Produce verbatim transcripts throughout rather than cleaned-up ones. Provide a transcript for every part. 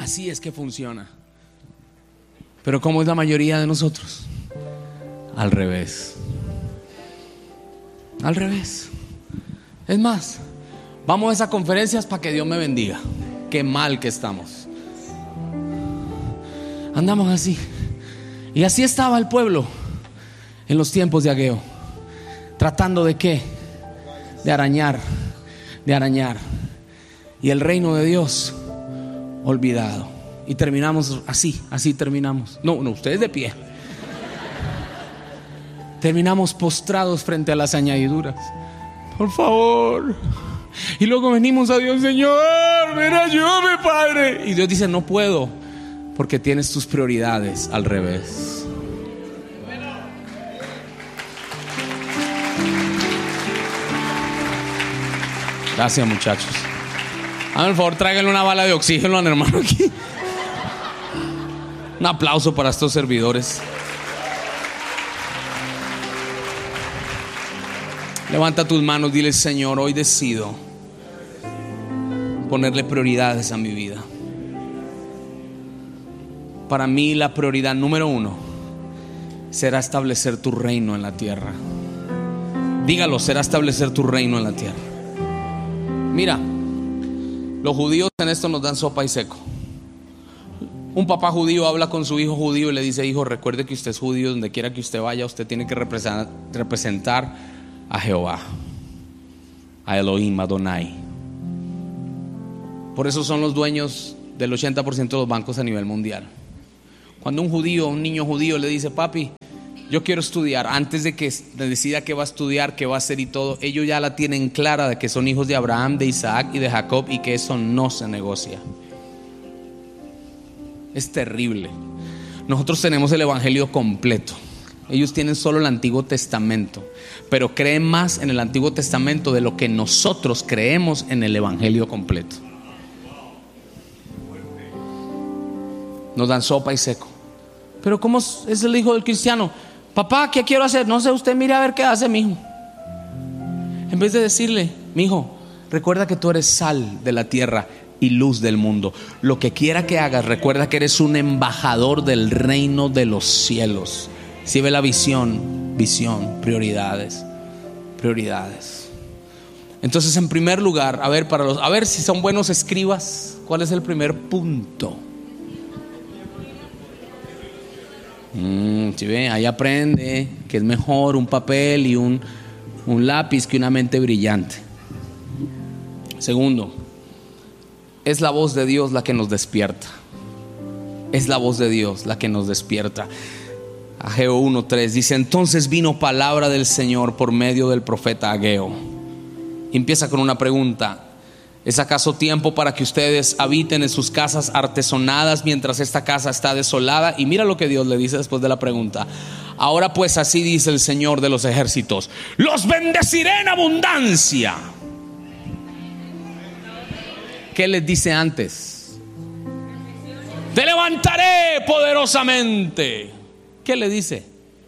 Así es que funciona. Pero ¿cómo es la mayoría de nosotros? Al revés. Al revés. Es más, vamos a esas conferencias para que Dios me bendiga. Qué mal que estamos. Andamos así. Y así estaba el pueblo en los tiempos de Ageo. Tratando de qué? De arañar, de arañar. Y el reino de Dios olvidado. Y terminamos así, así terminamos. No, no, ustedes de pie. Terminamos postrados frente a las añadiduras. Por favor. Y luego venimos a Dios, Señor, ven, ayúdame, Padre. Y Dios dice, no puedo, porque tienes tus prioridades al revés. Gracias, muchachos. Háganme el favor, tráiganle una bala de oxígeno al hermano aquí. Un aplauso para estos servidores. Levanta tus manos, dile, Señor, hoy decido ponerle prioridades a mi vida. Para mí la prioridad número uno será establecer tu reino en la tierra. Dígalo, será establecer tu reino en la tierra. Mira, los judíos en esto nos dan sopa y seco. Un papá judío habla con su hijo judío y le dice, hijo, recuerde que usted es judío, donde quiera que usted vaya, usted tiene que representar, representar a Jehová, a Elohim, Adonai. Por eso son los dueños del ochenta por ciento de los bancos a nivel mundial. Cuando un judío, un niño judío le dice, papi, yo quiero estudiar, antes de que decida qué va a estudiar, qué va a hacer y todo, ellos ya la tienen clara de que son hijos de Abraham, de Isaac y de Jacob, y que eso no se negocia. Es terrible. Nosotros tenemos el evangelio completo. Ellos tienen solo el Antiguo Testamento, pero creen más en el Antiguo Testamento de lo que nosotros creemos en el evangelio completo. Nos dan sopa y seco. Pero ¿cómo es el hijo del cristiano? Papá, ¿qué quiero hacer? No sé, usted mire a ver qué hace, mijo. En vez de decirle, mijo, recuerda que tú eres sal de la tierra y luz del mundo. Lo que quiera que hagas, recuerda que eres un embajador del reino de los cielos. Si ve la visión, visión, prioridades, prioridades. Entonces, en primer lugar, a ver, para los, a ver si son buenos escribas, ¿cuál es el primer punto? Mm, si ve, ahí aprende que es mejor un papel y un, un lápiz que una mente brillante. Segundo, es la voz de Dios la que nos despierta. Es la voz de Dios la que nos despierta. Ageo uno tres dice, entonces vino palabra del Señor por medio del profeta Ageo. Empieza con una pregunta. ¿Es acaso tiempo para que ustedes habiten en sus casas artesonadas mientras esta casa está desolada? Y mira lo que Dios le dice después de la pregunta. Ahora pues así dice el Señor de los ejércitos, los bendeciré en abundancia. ¿Qué les dice antes? Te levantaré poderosamente. ¿Qué le dice?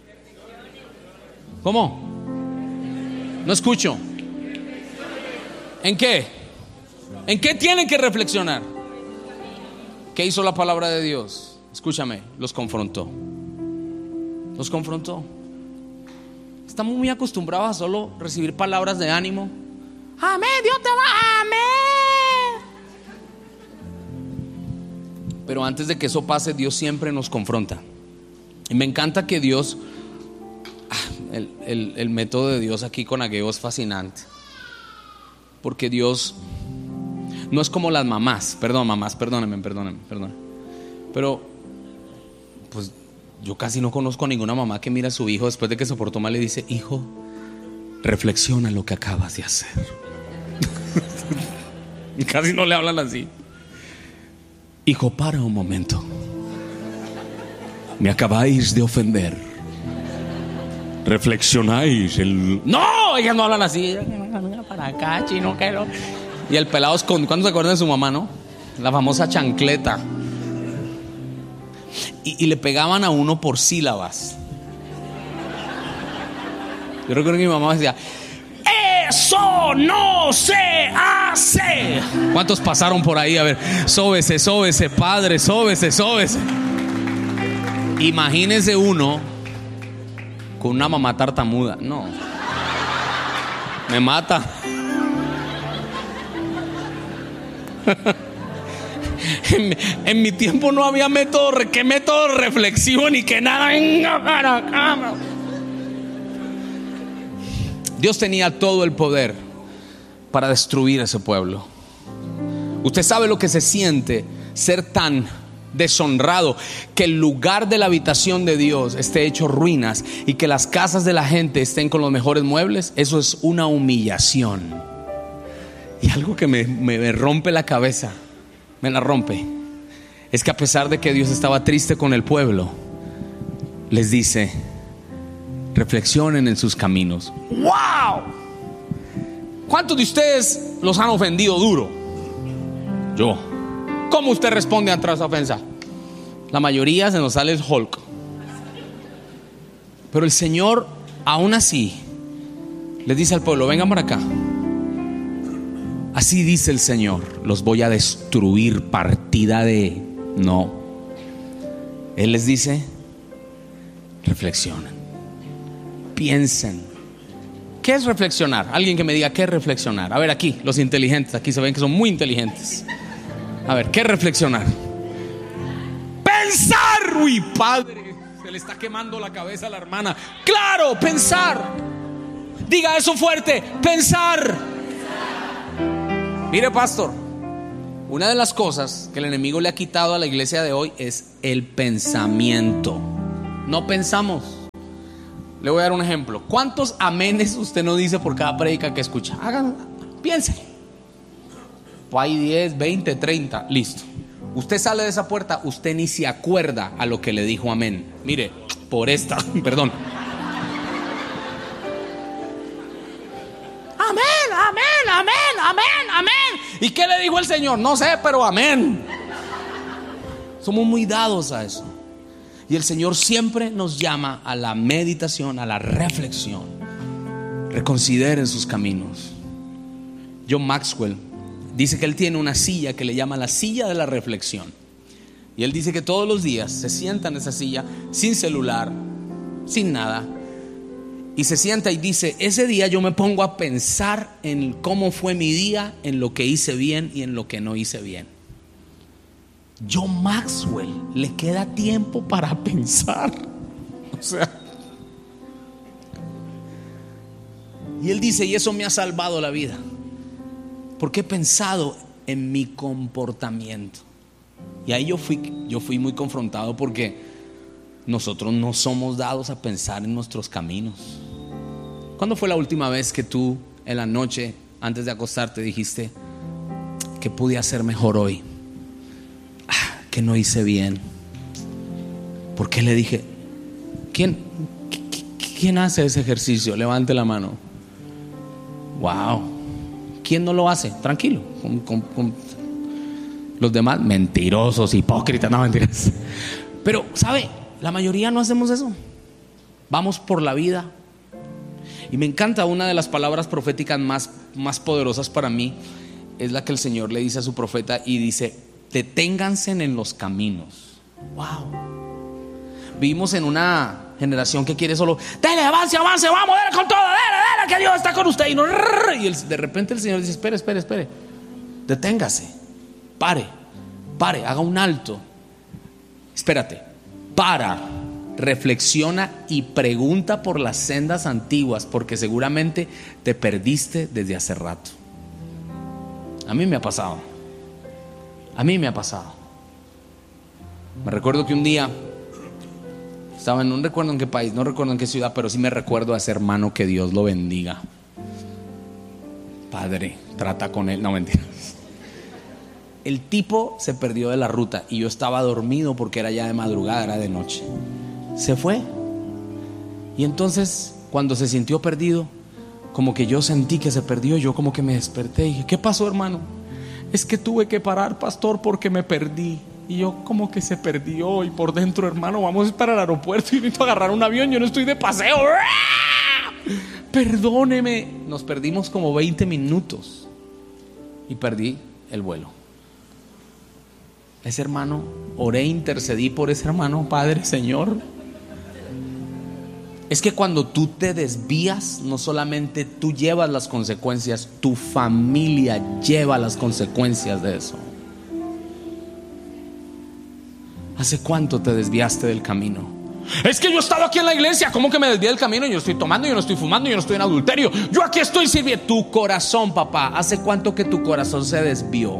¿Cómo? No escucho. ¿En qué? ¿En qué tienen que reflexionar? ¿Qué hizo la palabra de Dios? Escúchame, los confrontó. Los confrontó. Estamos muy acostumbrados a solo recibir palabras de ánimo. Amén, Dios te va, amén. Pero antes de que eso pase, Dios siempre nos confronta. Y me encanta que Dios, el, el, el método de Dios aquí con Ageo es fascinante. Porque Dios no es como las mamás. Perdón, mamás, perdónenme, perdónenme, perdónenme. Pero, pues yo casi no conozco a ninguna mamá que mira a su hijo después de que se portó mal y le dice, hijo, reflexiona lo que acabas de hacer. Y casi no le hablan así. Hijo, para un momento. Me acabáis de ofender. Reflexionáis el... No, ellas no hablan así. Para acá, chino, que no. Y el pelado esconde. ¿Cuándo se acuerdan de su mamá, no? La famosa chancleta. Y, y le pegaban a uno por sílabas. Yo recuerdo que mi mamá decía, ¡eso! Eso no se hace. ¿Cuántos pasaron por ahí? A ver, sóbese, sóbese, padre, sóbese, sóbese. Imagínese uno con una mamá tartamuda. No, me mata. En, en mi tiempo no había método, qué método reflexivo ni que nada. Venga para acá. Dios tenía todo el poder para destruir ese pueblo. Usted sabe lo que se siente ser tan deshonrado, que el lugar de la habitación de Dios esté hecho ruinas y que las casas de la gente estén con los mejores muebles. Eso es una humillación. Y algo que me, me, me rompe la cabeza, me la rompe, es que a pesar de que Dios estaba triste con el pueblo, les dice: reflexionen en sus caminos. ¡Wow! ¿Cuántos de ustedes los han ofendido duro? Yo. ¿Cómo usted responde ante esa ofensa? La mayoría se nos sale el Hulk. Pero el Señor, aún así, les dice al pueblo: vengan para acá. Así dice el Señor: los voy a destruir. Partida de... No. Él les dice: reflexionen, piensen. ¿Qué es reflexionar? Alguien que me diga qué es reflexionar. A ver, aquí, los inteligentes, aquí se ven que son muy inteligentes. A ver, ¿qué es reflexionar? Pensar. Uy, padre, se le está quemando la cabeza a la hermana. Claro, pensar. Diga eso fuerte: pensar. Mire, pastor, una de las cosas que el enemigo le ha quitado a la iglesia de hoy es el pensamiento. No pensamos. Le voy a dar un ejemplo. ¿Cuántos amenes usted no dice por cada prédica que escucha? Hagan, piense. Hay diez, veinte, treinta, listo. Usted sale de esa puerta, usted ni se acuerda a lo que le dijo amén. Mire, por esta, perdón. Amén, amén, amén, amén, amén. ¿Y qué le dijo el Señor? No sé, pero amén. Somos muy dados a eso. Y el Señor siempre nos llama a la meditación, a la reflexión. Reconsideren sus caminos. John Maxwell dice que él tiene una silla que le llama la silla de la reflexión. Y él dice que todos los días se sienta en esa silla, sin celular, sin nada, y se sienta y dice: ese día yo me pongo a pensar en cómo fue mi día, en lo que hice bien y en lo que no hice bien. John Maxwell le queda tiempo para pensar. O sea, y él dice: y eso me ha salvado la vida, porque he pensado en mi comportamiento. Y ahí yo fui, yo fui muy confrontado, porque nosotros no somos dados a pensar en nuestros caminos. ¿Cuándo fue la última vez que tú en la noche, antes de acostarte, dijiste: ¿qué pude hacer mejor hoy? Ah, ¿qué no hice bien? ¿Por qué le dije? ¿Quién, ¿Quién hace ese ejercicio? Levante la mano. Wow. ¿Quién no lo hace? Tranquilo. Con, con, con los demás, mentirosos, hipócritas, no mentiras. Pero, ¿sabe? La mayoría no hacemos eso. Vamos por la vida. Y me encanta, una de las palabras proféticas más, más poderosas para mí es la que el Señor le dice a su profeta, y dice: deténganse en los caminos. Wow. Vivimos en una generación que quiere solo: dale, avance, avance, vamos, dale con todo, dale, dale, que Dios está con usted. Y, no, y el, de repente el Señor dice: espere, espere, espere, deténgase, pare, pare, haga un alto. Espérate, para, reflexiona y pregunta por las sendas antiguas, porque seguramente te perdiste desde hace rato. A mí me ha pasado. A mí me ha pasado. Me recuerdo que un día estaba en, no recuerdo en qué país, no recuerdo en qué ciudad, pero sí me recuerdo a ese hermano, que Dios lo bendiga. Padre, trata con él. No, mentiras. El tipo se perdió de la ruta y yo estaba dormido porque era ya de madrugada, era de noche. Se fue. Y entonces, cuando se sintió perdido, como que yo sentí que se perdió, yo como que me desperté y dije: ¿qué pasó, hermano? Es que tuve que parar, pastor, porque me perdí. Y yo, como que se perdió, y por dentro: hermano, vamos para el aeropuerto y necesito agarrar un avión, yo no estoy de paseo. perdóneme. Nos perdimos como veinte minutos y perdí el vuelo. Ese hermano, oré, intercedí por ese hermano. Padre, Señor, es que cuando tú te desvías, no solamente tú llevas las consecuencias, tu familia lleva las consecuencias de eso. ¿Hace cuánto te desviaste del camino? Es que yo he estado aquí en la iglesia, ¿cómo que me desvié del camino? Yo no estoy tomando, yo no estoy fumando, yo no estoy en adulterio, yo aquí estoy sirviendo. Tu corazón, papá, ¿hace cuánto que tu corazón se desvió?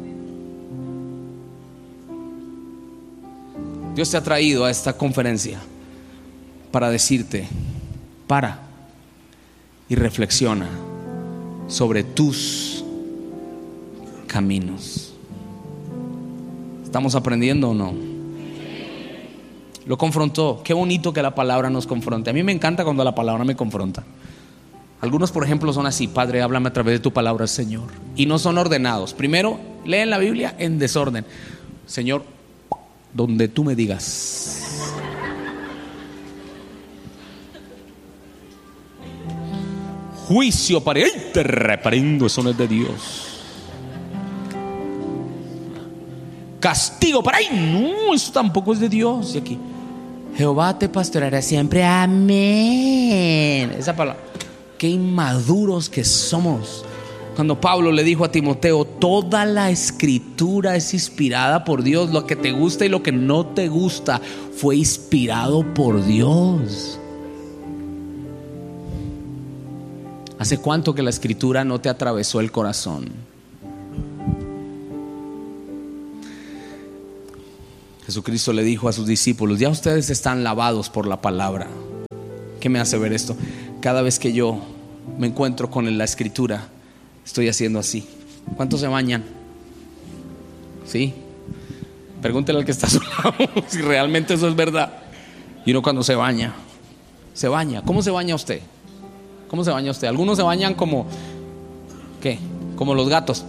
Dios te ha traído a esta conferencia para decirte: para y reflexiona sobre tus caminos. ¿Estamos aprendiendo o no? Lo confrontó. Qué bonito que la palabra nos confronte. A mí me encanta cuando la palabra me confronta. Algunos, por ejemplo, son así: Padre, háblame a través de tu palabra, Señor. Y no son ordenados. Primero, leen la Biblia en desorden. Señor, donde tú me digas. Juicio para... ¡Ay, te reprendo! Eso no es de Dios. Castigo para... ¡Ay, no! Eso tampoco es de Dios. Y aquí: Jehová te pastoreará siempre. Amén. Esa palabra. Qué inmaduros que somos. Cuando Pablo le dijo a Timoteo: toda la escritura es inspirada por Dios. Lo que te gusta y lo que no te gusta fue inspirado por Dios. ¿Hace cuánto que la escritura no te atravesó el corazón? Jesucristo le dijo a sus discípulos: ya ustedes están lavados por la palabra. ¿Qué me hace ver esto? Cada vez que yo me encuentro con la escritura, estoy haciendo así. ¿Cuántos se bañan? ¿Sí? Pregúntele al que está a su lado si realmente eso es verdad. Y uno cuando se baña, se baña. ¿Cómo se baña usted? ¿Cómo se baña usted? Algunos se bañan como, ¿qué? Como los gatos.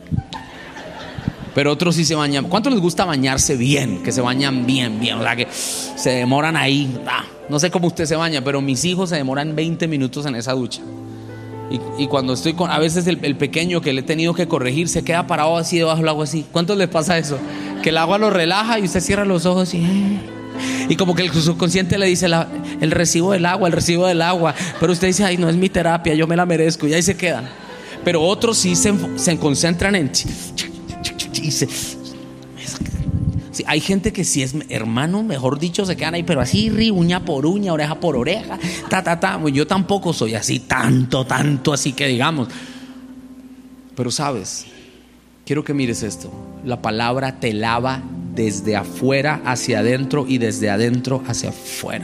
Pero otros sí se bañan. ¿Cuánto les gusta bañarse bien? Que se bañan bien, bien. O sea, que se demoran ahí. Ah, no sé cómo usted se baña, pero mis hijos se demoran veinte minutos en esa ducha. Y, y cuando estoy con, a veces el, el pequeño que le he tenido que corregir se queda parado así debajo del agua así. ¿Cuántos les pasa eso? Que el agua lo relaja y usted cierra los ojos y... Y como que el subconsciente le dice la, el recibo del agua, el recibo del agua. Pero usted dice: ay, no es mi terapia, yo me la merezco. Y ahí se quedan. Pero otros sí se, se concentran en... Y se, sí, hay gente que sí es hermano, mejor dicho, se quedan ahí, pero así, ri, uña por uña, oreja por oreja, ta, ta, ta. Yo tampoco soy así, tanto, tanto, así que digamos. Pero sabes, quiero que mires esto: la palabra te lava desde afuera hacia adentro y desde adentro hacia afuera.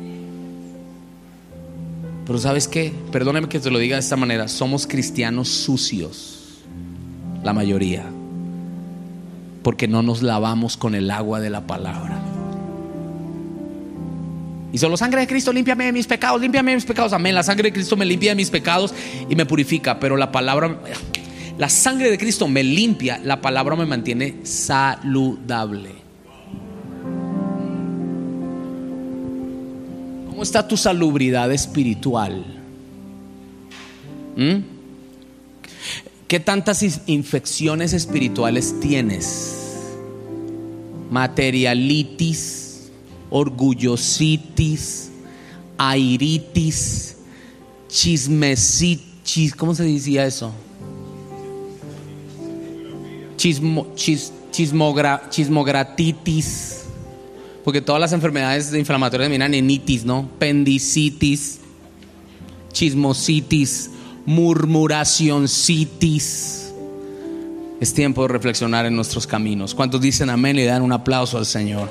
Pero ¿sabes qué? Perdóname que te lo diga de esta manera: somos cristianos sucios, la mayoría, porque no nos lavamos con el agua de la palabra. Y solo: sangre de Cristo, límpiame de mis pecados, límpiame de mis pecados. Amén, la sangre de Cristo me limpia de mis pecados y me purifica. Pero la palabra, la sangre de Cristo me limpia, la palabra me mantiene saludable. ¿Cómo está tu salubridad espiritual? ¿Mm? ¿Qué tantas infecciones espirituales tienes? Materialitis, orgullositis, airitis, chismesitis. ¿Cómo se decía eso? Chismo, chis, chismogra, chismogratitis. Porque todas las enfermedades inflamatorias terminan en itis, ¿no? Pendicitis, chismositis, murmuracioncitis. Es tiempo de reflexionar en nuestros caminos. ¿Cuántos dicen amén y dan un aplauso al Señor?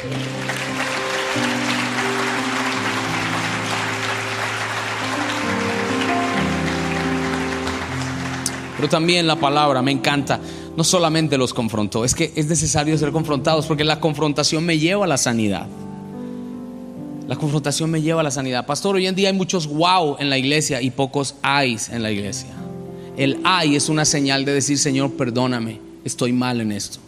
Pero también la palabra me encanta. No solamente los confrontó, es que es necesario ser confrontados, porque la confrontación me lleva a la sanidad. La confrontación me lleva a la sanidad. Pastor, hoy en día hay muchos wow en la iglesia y pocos ayes en la iglesia. El ay es una señal de decir: Señor, perdóname, estoy mal en esto.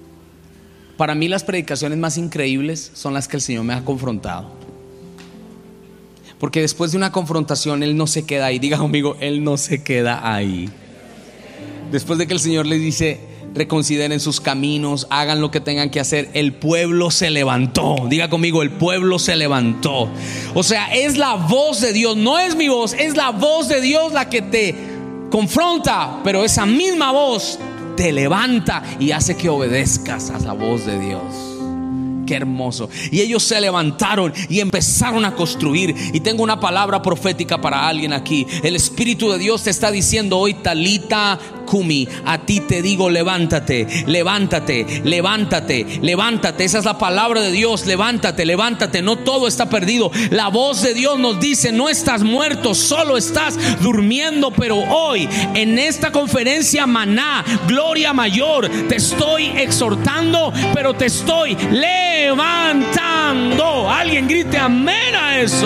Para mí las predicaciones más increíbles son las que el Señor me ha confrontado. Porque después de una confrontación Él no se queda ahí. Diga conmigo, Él no se queda ahí. Después de que el Señor les dice: reconsideren sus caminos, hagan lo que tengan que hacer, el pueblo se levantó. Diga conmigo, el pueblo se levantó. O sea, es la voz de Dios, no es mi voz, es la voz de Dios la que te confronta, pero esa misma voz te levanta y hace que obedezcas a la voz de Dios. Qué hermoso. Y ellos se levantaron y empezaron a construir. Y tengo una palabra profética para alguien aquí. El Espíritu de Dios te está diciendo hoy: Talita Kumi, a ti te digo, levántate, levántate, levántate, levántate. Esa es la palabra de Dios. Levántate, levántate. No todo está perdido. La voz de Dios nos dice: no estás muerto, solo estás durmiendo. Pero hoy, en esta conferencia Maná, Gloria Mayor, te estoy exhortando, pero te estoy levantando. Alguien grite amén a eso.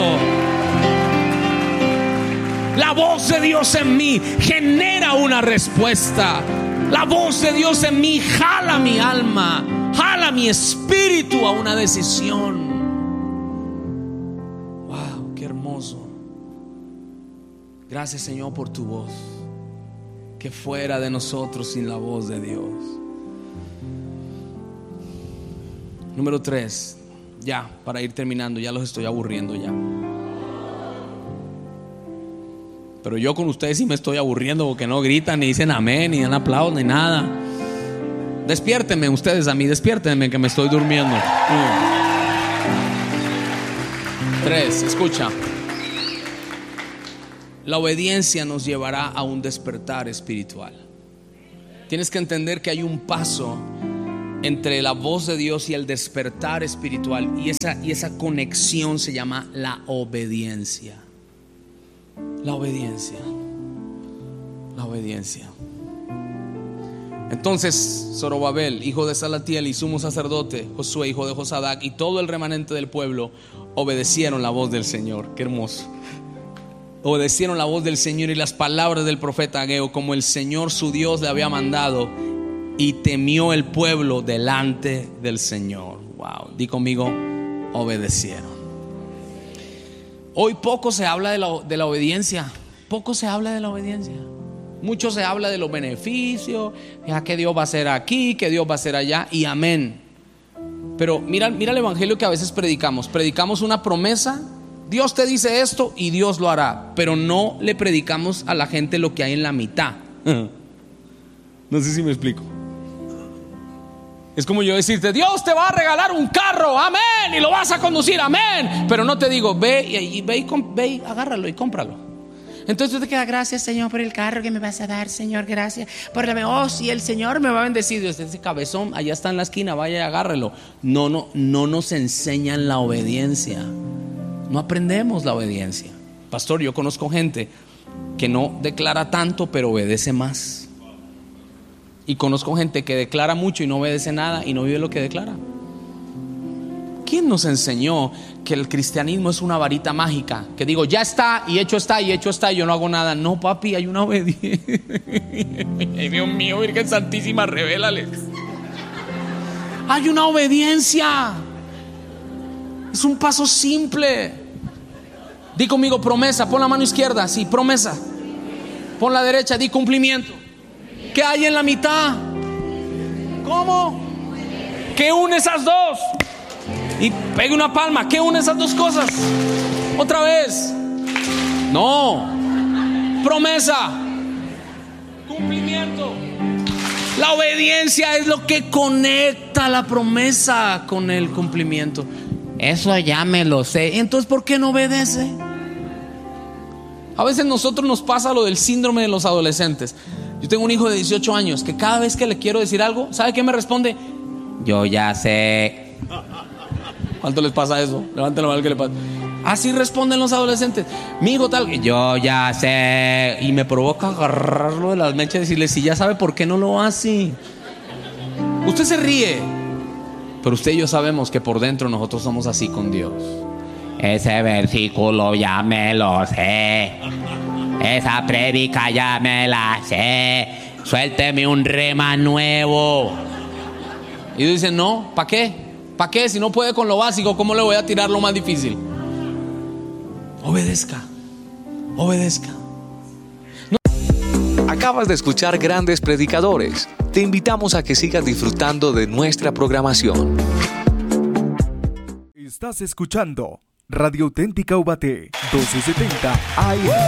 La voz de Dios en mí genera una respuesta. La voz de Dios en mí jala mi alma, jala mi espíritu a una decisión. Wow, qué hermoso. Gracias, Señor, por tu voz. Que fuera de nosotros sin la voz de Dios. Número tres. Ya, para ir terminando, ya los estoy aburriendo ya. Pero yo con ustedes sí me estoy aburriendo, porque no gritan, ni dicen amén, ni dan aplausos, ni nada. Despiértenme ustedes a mí, despiértenme que me estoy durmiendo. Mm. Tres, escucha. La obediencia nos llevará a un despertar espiritual. Tienes que entender que hay un paso entre la voz de Dios y el despertar espiritual, y esa, y esa conexión se llama la obediencia. La obediencia. La obediencia. Entonces Zorobabel, hijo de Salatiel, y sumo sacerdote Josué, hijo de Josadac, y todo el remanente del pueblo obedecieron la voz del Señor. Qué hermoso. Obedecieron la voz del Señor y las palabras del profeta Ageo, como el Señor su Dios le había mandado, y temió el pueblo delante del Señor. Wow, di conmigo, obedecieron. Hoy poco se habla de la, de la obediencia. Poco se habla de la obediencia. Mucho se habla de los beneficios, ya que Dios va a hacer aquí, que Dios va a hacer allá, y amén. Pero mira, mira el evangelio que a veces predicamos. Predicamos una promesa. Dios te dice esto y Dios lo hará, pero no le predicamos a la gente lo que hay en la mitad. No sé si me explico. Es como yo decirte: Dios te va a regalar un carro, amén, y lo vas a conducir, amén. Pero no te digo: ve y, y, ve, y ve y agárralo y cómpralo. Entonces tú te quedas: gracias, Señor, por el carro que me vas a dar, Señor, gracias por la... Oh, si el Señor me va a bendecir. Dios, ese cabezón allá está en la esquina, vaya y agárrelo. No, no, no nos enseñan la obediencia. No aprendemos la obediencia. Pastor, yo conozco gente que no declara tanto, pero obedece más. Y conozco gente que declara mucho y no obedece nada y no vive lo que declara. ¿Quién nos enseñó que el cristianismo es una varita mágica? Que digo, ya está, y hecho está, y hecho está, y yo no hago nada. No, papi, hay una obediencia. Ay, Dios mío, Virgen Santísima, revélales. Hay una obediencia. Es un paso simple. Di conmigo, promesa. Pon la mano izquierda, sí, promesa. Pon la derecha, di cumplimiento. ¿Qué hay en la mitad? ¿Cómo? ¿Qué une esas dos? Y pegue una palma. ¿Qué une esas dos cosas? Otra vez. No. Promesa. Cumplimiento. La obediencia es lo que conecta la promesa con el cumplimiento. Eso ya me lo sé. Entonces, ¿por qué no obedece? A veces nosotros nos pasa lo del síndrome de los adolescentes. Yo tengo un hijo de dieciocho años que cada vez que le quiero decir algo, ¿sabe qué me responde? Yo ya sé. ¿Cuánto les pasa eso? Levanten la mano que le pasa. Así responden los adolescentes. Mi hijo tal, yo ya sé. Y me provoca agarrarlo de las mechas y decirle: si ya sabe, ¿por qué no lo hace? Usted se ríe, pero usted y yo sabemos que por dentro nosotros somos así con Dios. Ese versículo ya me lo sé. Esa prédica ya me la sé. Suélteme un rema nuevo. Y ellos dicen: no, ¿para qué? ¿Para qué? Si no puede con lo básico, ¿cómo le voy a tirar lo más difícil? Obedezca, obedezca. Acabas de escuchar Grandes Predicadores. Te invitamos a que sigas disfrutando de nuestra programación. Estás escuchando Radio Auténtica Ubaté, doce setenta A M.